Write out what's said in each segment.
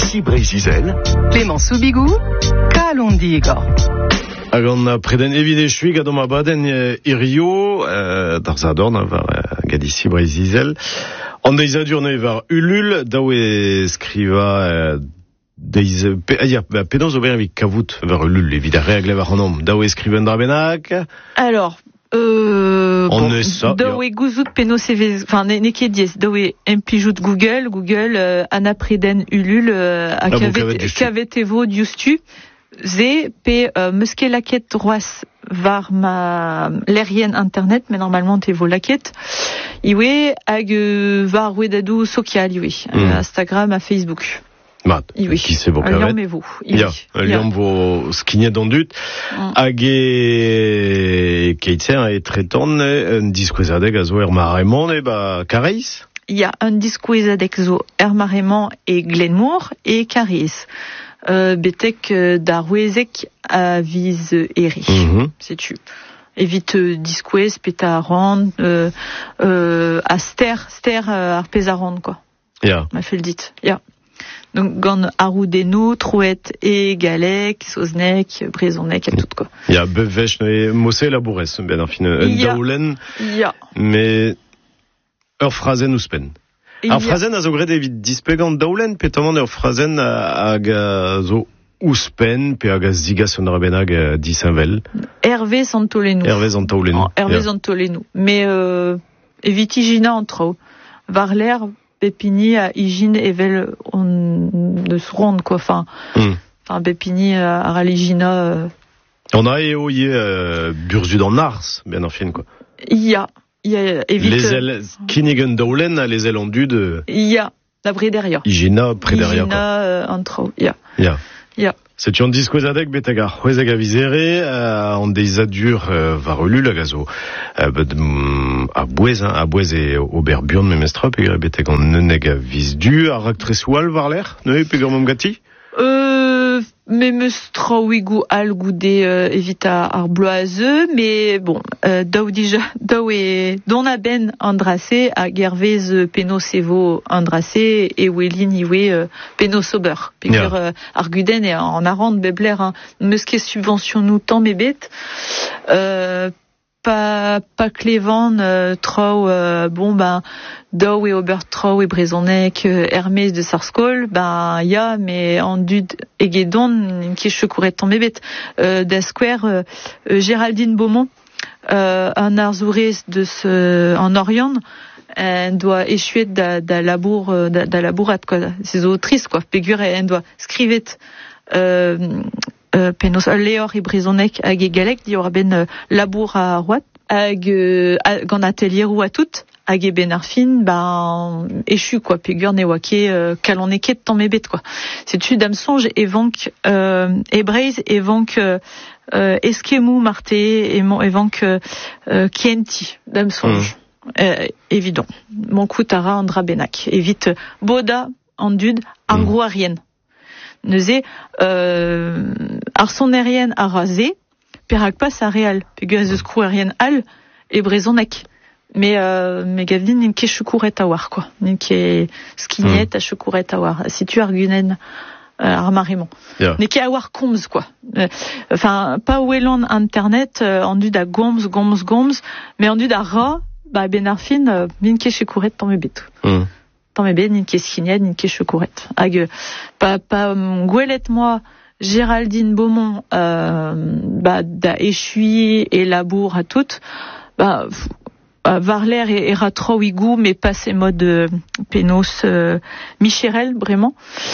Galicie Brézizel. Clément Soubigou, Kalondiga. Hag an preden evit echuig a dom abaden Irio, d'ar zadorn war Galicie Brézizel. An deizadur ne war Ulul, daou e skriva penaos ober evit kavout war Ulul, evit a reagle war an om. Daou e skriven dra bennak. Alors, daou e gouzout penaos evez, enfin, ne ket diez, daou e emplijout Google, ana preden Ulul, a kavet evo diustu. Ze pe meus ket laket roas var ma lerien internet, mais normalement te vo laket. Iwe hag var wedadou social iwe, Instagram a Facebook. Mat, qui se vo kavet. Liam evo. Ya, liam vo skinet an dut. Hag e keitzer e tretan un diskouezadeg a zo maremont e ba kareiz. Ya, un diskouezadeg zo maremont e Glenmoor e kareiz. Betek d'arwezek a viz eri. Sais-tu. Evite diskouez, peta rand, a ster ar pez a rand, quoi. Ya. Ma fait le dit. Ya. Donc, gant aroudenou, trouet et galek, soznek, brezonek, et tout, quoi. Ya, bevech ne mosse labourez, ben, enfin, un daoulen. Ya. Mais, ur frazen ouspen. Ar frazen a zo gret evit dispegant daoulen, petamant ur frazen hag a zo ouspen, pe hag a zigas un rabenag disinvel. Hervé Santolenou. Hervé Santolenou. Mais evit igina an trao. Var l'air bepini a igin evel on eus rond, quoi. Enfin, bepini a raligina. On a eo ye burzud an ars, ben ar fin, quoi. Ya. Evite, les ailes kinigen daulen a les ailes ondues de. Ya, la derrière. Igina derrière. Igina antro. Ya. C'est un diskouezadeg betaga c'hwezeg a vizere an deizadur var Ulul hag a zo a bouez e ober burn memestrop e beteg an neuneg a vizdu a raktresoual var l'air ne pegur mom gati memeus traouigou al goude evita ar bloazeux, mais bon, daou e don a ben andrase a gervez penaos evo andrase e welin iwe penaos ober. Pegur ar guden e an arrand bebler, meus ket subvention nou tamm ebet, pas klevan traoù daou e ober traoù e brezonek Hermès de Sarskol, ya, mais en dud egedon ki chekouret tamm ebet da skwer Géraldine Beaumont un arzourez en Orient doit échuer da labourat, quoi. C'est zo triste, quoi. Pegur en doit skrivet penaos leor e brezonek hag e galek di ur ben labour a roat hag gant atelier ou a tout hag e ben ar fin échu, quoi. Pegur ne oa ket kalon eket tamm ebet, quoi. C'est-tu dam sonj evank ebreiz evank eskemou marte evank kienti dam sonj. Évident. Mon coup tara andra benak. Évite boda en dud ar grouarien. Neuze ar sonerien a rasé, perak pas a real. Pegur ez eus grouarien al e brezonek. Mais gavdin n'in ket chekouret a war, quoi. N'in ket skinet a chekouret a war. Si tu argunen ar maremont. N'in ket a war komz, quoi. Enfin, pas ouelan internet en dud a gomz, mais en dud a ra, ben ar fin, n'in ket chekouret tamm ebet. Tamm ebet, n'in ket skinet, n'in ket chekouret. Hag, pa gwelet moi Géraldine Beaumont, da échui et labour à tout, var l'air et ratroigou, mais pas ces modes penaos Michérel, vraiment.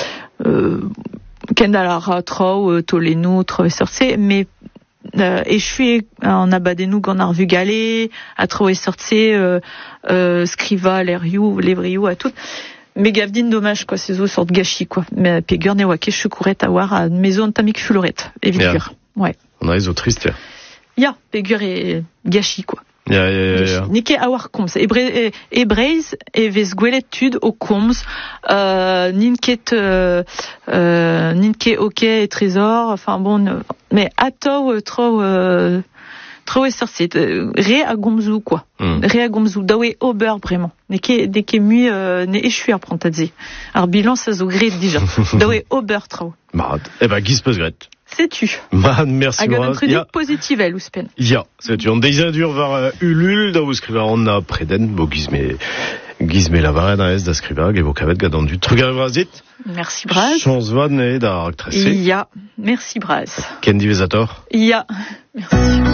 Kendal a ratrou, tolenou, sortse, mais échui en abadenou gant ar vugale, a trou sortse, skriva levriou à tout. Mais gavdin dommage, quoi, c'est zo sort gâchis, quoi. Mais pegur ne oa ket chekouret a war a maison tamik fuloret, evitur. Ouais. On a zo triste. Ya, pegur e gâchis, quoi. Ya. Nike a war komz. Ebreiz e vez gwelet tud o komz, nin ket ok et trésor, enfin bon, mais ato tro Trop c'est ré à gomzou quoi. Ré à gomzou dawe ober vraiment. Neke mui ne échu à prentadzi. Ar bilan ça zo gré déjà. Dawe ober trop. Mad. Eh ben gis peus gret. Sais-tu? Mad, merci. Hag an trudik positiv el ouspen. Ya, sais-tu. On déjà dur var Ulul da skriva on a preden bo gizme la vared a ez da skriva ge vo kavet gadan du trugar vrazit. Merci Braz. Chance vad ne da actresse. Ya, merci Braz. Ken divezator? Ya, merci.